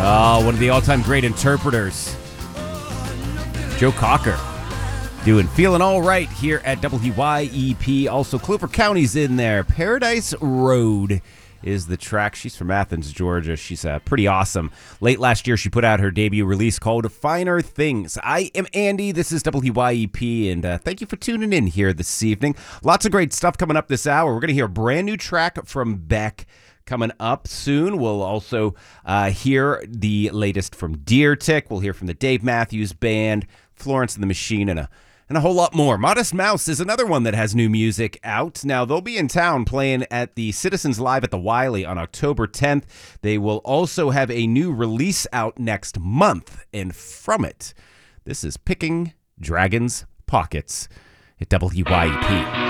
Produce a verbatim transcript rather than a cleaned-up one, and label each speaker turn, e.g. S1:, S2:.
S1: Oh, one of the all-time great interpreters, Joe Cocker, doing Feeling All Right here at W Y E P. Also, Clover County's in there. Paradise Road is the track. She's from Athens, Georgia. She's uh, pretty awesome. Late last year, she put out her debut release called Finer Things. I am Andy. This is W Y E P, and uh, thank you for tuning in here this evening. Lots of great stuff coming up this hour. We're going to hear a brand new track from Beck coming up soon. We'll also uh, hear the latest from Deer Tick. We'll hear from the Dave Matthews Band, Florence and the Machine, and a And a whole lot more. Modest Mouse is another one that has new music out. Now, they'll be in town playing at the Citizens Live at the Wiley on October tenth. They will also have a new release out next month. And from it, this is Picking Dragons' Pockets at W Y E P.